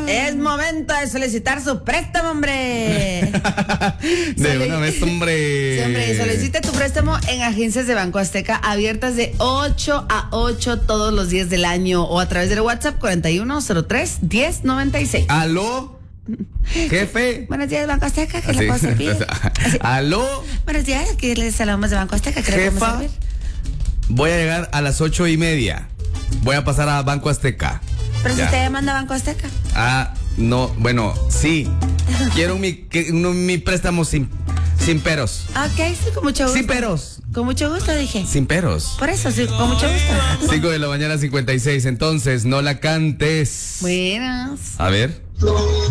Es momento de solicitar su préstamo, hombre. De una vez, hombre. Sí, hombre, solicite tu préstamo en agencias de Banco Azteca abiertas de 8 a 8 todos los días del año o a través del WhatsApp 4103-1096. ¿Aló? Jefe. Buenos días, Banco Azteca, ¿qué le puedo servir? ¿Aló? Buenos días, aquí les saludamos de Banco Azteca, ¿qué le podemos servir? Voy a llegar a las 8:30. Voy a pasar a Banco Azteca. Pero Ya. si te manda Banco Azteca. Ah, no, bueno, sí. Quiero mi préstamo sin peros. Ok, sí, con mucho gusto. Sin peros. Con mucho gusto, dije. Sin peros. Por eso, sí, con mucho gusto. 5 de la mañana, 56. Entonces, no la cantes. Buenas. A ver.